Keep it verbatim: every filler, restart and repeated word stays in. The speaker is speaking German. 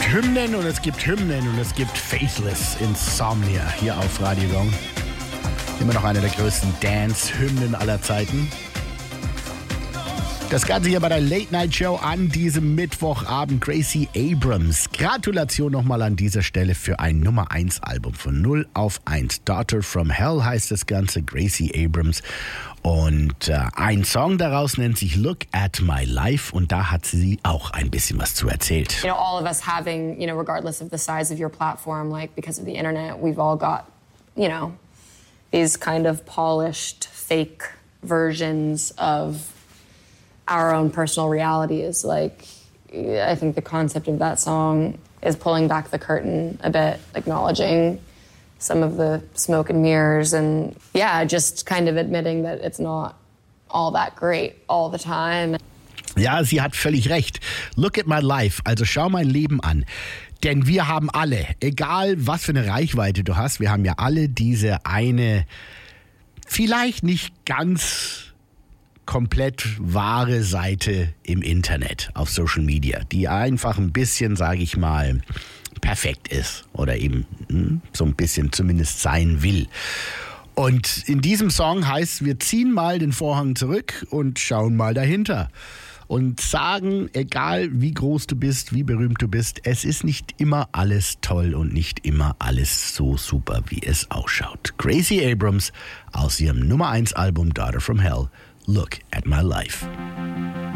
Hymnen und es gibt Hymnen und es gibt Faithless Insomnia hier auf Radio Gong. Immer noch eine der größten Dance-Hymnen aller Zeiten. Das Ganze hier bei der Late-Night-Show an diesem Mittwochabend. Gracie Abrams. Gratulation nochmal an dieser Stelle für ein Nummer eins Album von null auf eins. Daughter from Hell heißt das Ganze, Gracie Abrams. Und äh, ein Song daraus nennt sich Look at My Life. Und da hat sie auch ein bisschen was zu erzählt. You know, all of us having, you know, regardless of the size of your platform, like because of the internet, we've all got, you know, these kind of polished, fake versions of our own personal realities. Like, I think the concept of that song is pulling back the curtain a bit, acknowledging some of the smoke and mirrors and, yeah, just kind of admitting that it's not all that great all the time. Ja, sie hat völlig recht. Look at my life, also schau mein Leben an. Denn wir haben alle, egal was für eine Reichweite du hast, wir haben ja alle diese eine, vielleicht nicht ganz komplett wahre Seite im Internet, auf Social Media, die einfach ein bisschen, sage ich mal, perfekt ist oder eben hm, so ein bisschen zumindest sein will. Und in diesem Song heißt, wir ziehen mal den Vorhang zurück und schauen mal dahinter. Und sagen, egal wie groß du bist, wie berühmt du bist, es ist nicht immer alles toll und nicht immer alles so super, wie es ausschaut. Gracie Abrams aus ihrem Nummer eins Album Daughter from Hell, Look at My Life.